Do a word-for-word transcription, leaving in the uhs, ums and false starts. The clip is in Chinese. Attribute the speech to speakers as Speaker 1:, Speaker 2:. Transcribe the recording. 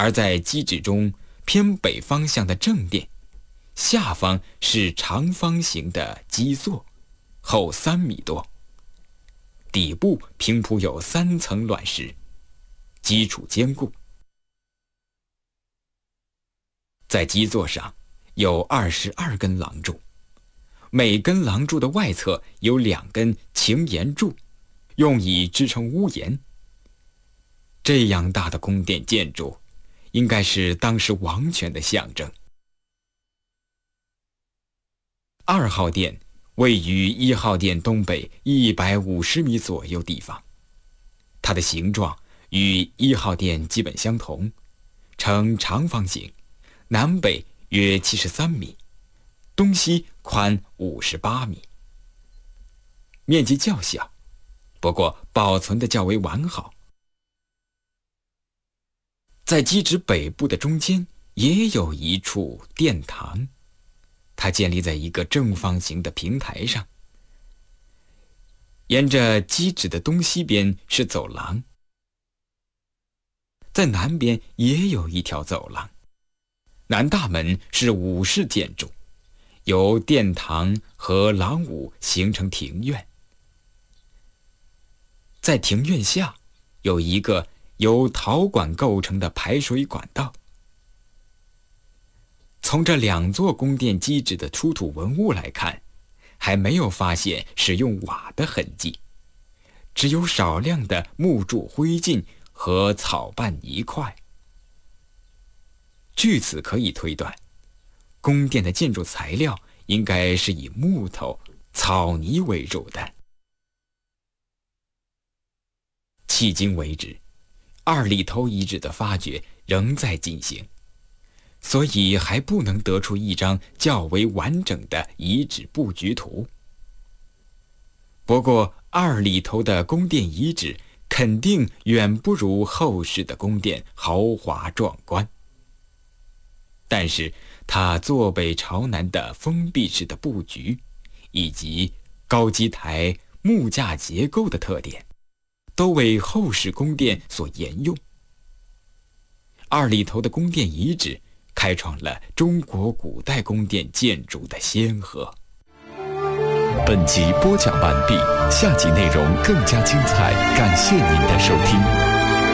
Speaker 1: 而在基址中偏北方向的正殿，下方是长方形的基座，厚三米多，底部平铺有三层卵石，基础坚固。在基座上有二十二根廊柱，每根廊柱的外侧有两根擎檐柱，用以支撑屋檐。这样大的宫殿建筑，应该是当时王权的象征。二号殿位于一号殿东北一百五十米左右地方，它的形状与一号殿基本相同，呈长方形，南北约七十三米，东西宽五十八米，面积较小，不过保存得较为完好。在基址北部的中间也有一处殿堂，它建立在一个正方形的平台上，沿着基址的东西边是走廊，在南边也有一条走廊。南大门是武士建筑，由殿堂和廊庑形成庭院。在庭院下有一个由陶管构成的排水管道。从这两座宫殿基址的出土文物来看，还没有发现使用瓦的痕迹，只有少量的木柱灰烬和草瓣泥块。据此可以推断，宫殿的建筑材料应该是以木头、草泥为主的。迄今为止，二里头遗址的发掘仍在进行，所以还不能得出一张较为完整的遗址布局图。不过，二里头的宫殿遗址肯定远不如后世的宫殿豪华壮观。但是，它坐北朝南的封闭式的布局，以及高基台木架结构的特点，都为后世宫殿所沿用。二里头的宫殿遗址开创了中国古代宫殿建筑的先河。
Speaker 2: 本集播讲完毕，下集内容更加精彩，感谢您的收听。